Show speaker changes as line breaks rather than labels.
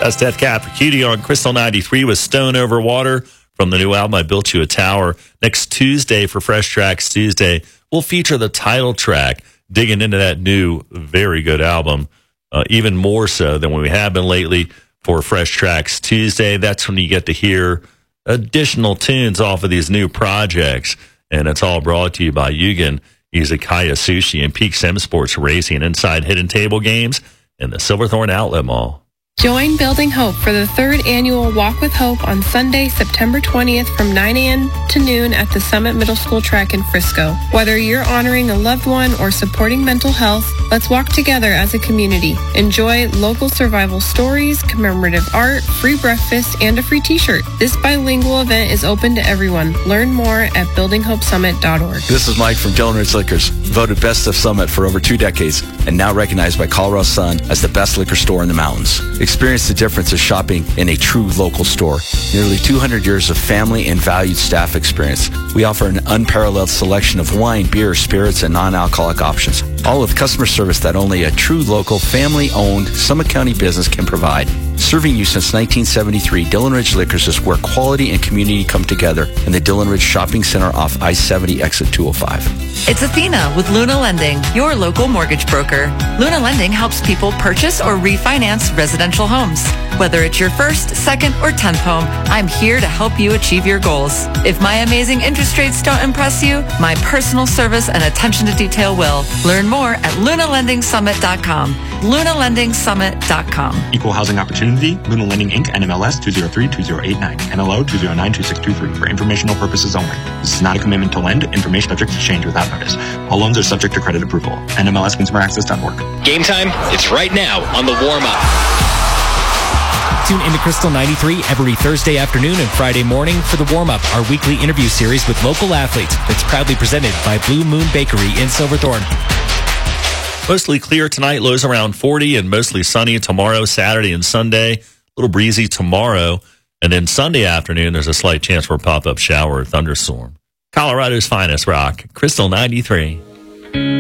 That's Death Cab for Cutie on Crystal 93 with Stone Over Water from the new album, I Built You a Tower. Next Tuesday for Fresh Tracks Tuesday, we'll feature the title track, digging into that new, very good album, even more so than we have been lately for Fresh Tracks Tuesday. That's when you get to hear additional tunes off of these new projects, and it's all brought to you by Yugen, Izakaya Sushi, and Peak Sim Sports Racing inside Hidden Table Games in the Silverthorne Outlet Mall.
Join Building Hope for the 3rd annual Walk with Hope on Sunday, September 20th from 9 a.m. to noon at the Summit Middle School track in Frisco. Whether you're honoring a loved one or supporting mental health, let's walk together as a community. Enjoy local survival stories, commemorative art, free breakfast, and a free t-shirt. This bilingual event is open to everyone. Learn more at buildinghopesummit.org.
This is Mike from Dillon Ridge Liquors, voted Best of Summit for over 2 decades, and now recognized by Colorado Sun as the best liquor store in the mountains. Experience the difference of shopping in a true local store. Nearly 200 years of family and valued staff experience. We offer an unparalleled selection of wine, beer, spirits, and non-alcoholic options, all with customer service that only a true local, family-owned Summit County business can provide. Serving you since 1973, Dillon Ridge Liquors is where quality and community come together in the Dillon Ridge Shopping Center off I-70 exit 205.
It's Athena with Luna Lending, your local mortgage broker. Luna Lending helps people purchase or refinance residential homes. Whether it's your first, second, or 10th home, I'm here to help you achieve your goals. If my amazing interest rates don't impress you, my personal service and attention to detail will. Learn more at LunaLendingSummit.com. LunaLendingSummit.com.
Equal housing opportunity, Luna Lending Inc., NMLS 2032089, NLO 2092623 for informational purposes only. This is not a commitment to lend. Information subject to change without notice. All loans are subject to credit approval. NMLSConsumerAccess.org.
Game time, it's right now on the warm-up.
Tune into Crystal 93 every Thursday afternoon and Friday morning for the warm-up, our weekly interview series with local athletes that's proudly presented by Blue Moon Bakery in Silverthorne.
Mostly clear tonight, lows around 40, and mostly sunny tomorrow, Saturday, and Sunday. A little breezy tomorrow. And then Sunday afternoon, there's a slight chance for a pop-up shower or thunderstorm. Colorado's finest rock, Crystal 93.